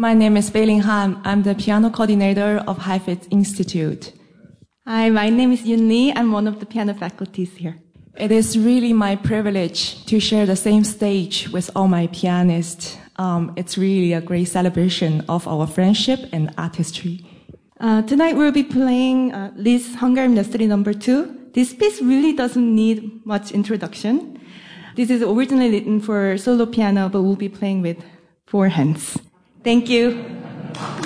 My name is Beiling Han. I'm the piano coordinator of Heifetz Institute. Hi, my name is Yun Lee. I'm one of the piano faculties here. It is really my privilege to share the same stage with all my pianists. It's really a great celebration of our friendship and artistry. Tonight we'll be playing Liszt's Hungarian Rhapsody No. 2. This piece really doesn't need much introduction. This is originally written for solo piano, but we'll be playing with 4 hands. Thank you.